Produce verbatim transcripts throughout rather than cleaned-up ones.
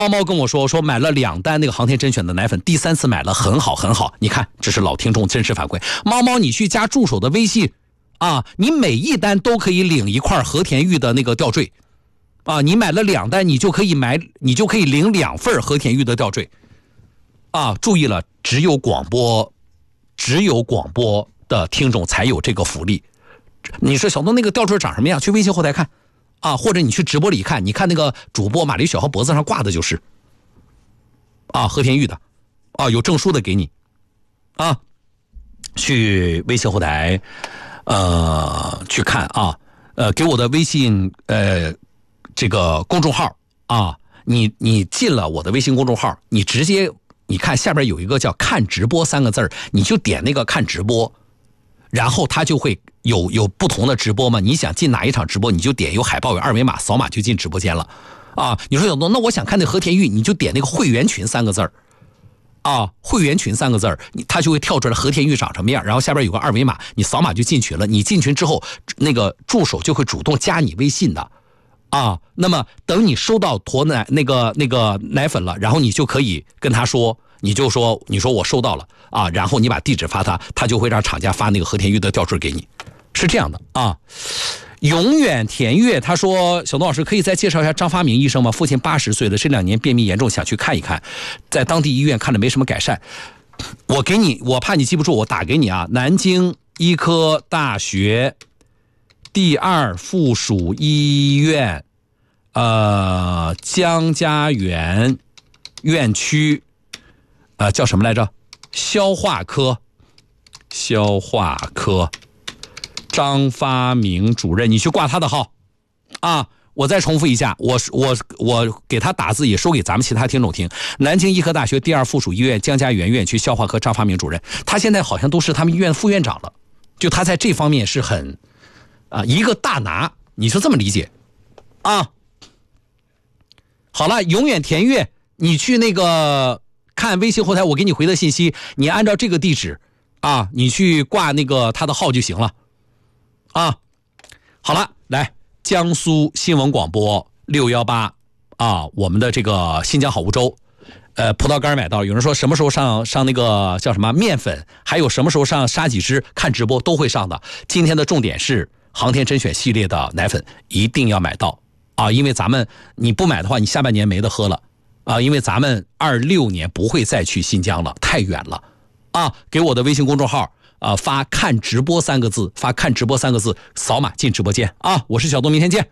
猫猫跟我说说买了两单那个航天甄选的奶粉，第三次买了很好很好。你看，这是老听众真实反馈。猫猫，你去加助手的微信啊，你每一单都可以领一块和田玉的那个吊坠啊，你买了两单，你就可以买，你就可以领两份和田玉的吊坠啊。注意了，只有广播，只有广播的听众才有这个福利。你说小东那个吊坠长什么样？去微信后台看。啊，或者你去直播里看，你看那个主播马丽小号脖子上挂的就是啊和田玉的啊，有证书的给你啊，去微信后台呃去看啊，呃给我的微信呃这个公众号啊，你你进了我的微信公众号，你直接你看下边有一个叫看直播三个字，你就点那个看直播，然后它就会有有不同的直播嘛，你想进哪一场直播，你就点有海报有二维码，扫码就进直播间了啊。你说小东，那我想看那和田玉，你就点那个会员群三个字啊，会员群三个字你它就会跳出来和田玉长什么样，然后下边有个二维码，你扫码就进群了。你进群之后，那个助手就会主动加你微信的啊。那么等你收到坨奶那个那个奶粉了，然后你就可以跟他说。你就说，你说我收到了啊，然后你把地址发他，他就会让厂家发那个和田玉的吊坠给你，是这样的啊。永远田悦他说，小东老师可以再介绍一下张发明医生吗？父亲八十岁了，这两年便秘严重，想去看一看，在当地医院看了没什么改善。我给你，我怕你记不住，我打给你啊。南京医科大学第二附属医院，呃，江家园院区。呃，叫什么来着？消化科，消化科，张发明主任，你去挂他的号啊！我再重复一下，我我我给他打字，也说给咱们其他听众听。南京医科大学第二附属医院江家园院区消化科张发明主任，他现在好像都是他们医院副院长了，就他在这方面是很啊一个大拿，你是这么理解啊？好了，永远田悦，你去那个。看微信后台我给你回的信息，你按照这个地址啊，你去挂那个他的号就行了啊。好了，来江苏新闻广播六一八啊，我们的这个新疆好物粥，呃，葡萄干买到。有人说什么时候上上那个叫什么面粉，还有什么时候上杀几只，看直播都会上的。今天的重点是航天甄选系列的奶粉一定要买到啊，因为咱们你不买的话，你下半年没得喝了。啊，因为咱们二六年不会再去新疆了，太远了，啊，给我的微信公众号啊发看直播三个字，发看直播三个字，扫码进直播间啊，我是小东，明天见。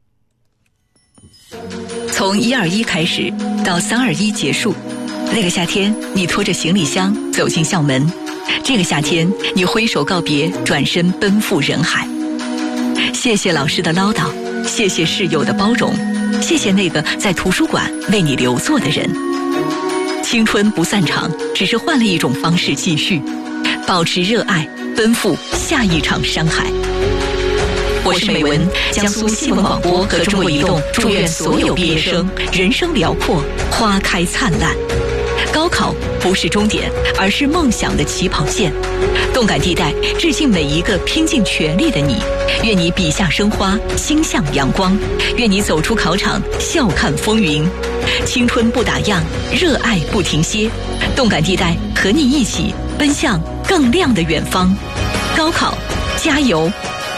从一二一开始到三二一结束，那个夏天你拖着行李箱走进校门，这个夏天你挥手告别，转身奔赴人海。谢谢老师的唠叨，谢谢室友的包容，谢谢那个在图书馆为你留座的人。青春不散场，只是换了一种方式继续，保持热爱，奔赴下一场山海。我是美文，江苏新闻广播和中国移动祝愿所有毕业生人生辽阔，花开灿烂。高考不是终点，而是梦想的起跑线。动感地带致敬每一个拼尽全力的你，愿你笔下生花，心向阳光，愿你走出考场，笑看风云。青春不打烊，热爱不停歇。动感地带和你一起奔向更亮的远方。高考，加油！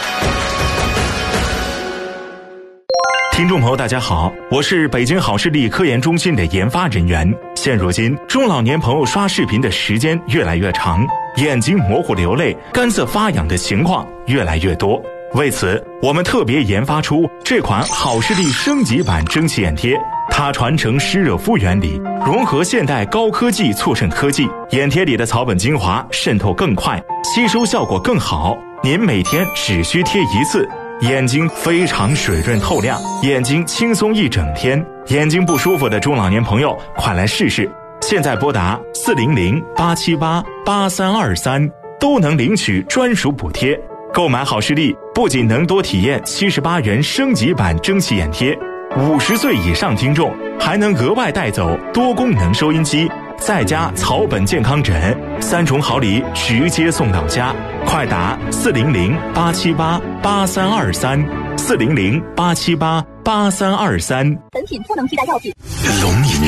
听众朋友大家好，我是北京好视力科研中心的研发人员。现如今中老年朋友刷视频的时间越来越长，眼睛模糊流泪、干涩发痒的情况越来越多。为此我们特别研发出这款好视力升级版蒸汽眼贴，它传承湿热敷原理，融合现代高科技促渗科技，眼贴里的草本精华渗透更快，吸收效果更好。您每天只需贴一次，眼睛非常水润透亮，眼睛轻松一整天。眼睛不舒服的中老年朋友快来试试，现在拨打四零零八七八八三二三都能领取专属补贴。购买好视力不仅能多体验七十八元升级版蒸汽眼贴，五十岁以上听众还能额外带走多功能收音机，再加草本健康枕，三重好礼直接送到家。快打四零零八七八八三二三，四零零八七八八三二三。 本品不能替代药品。 龙吟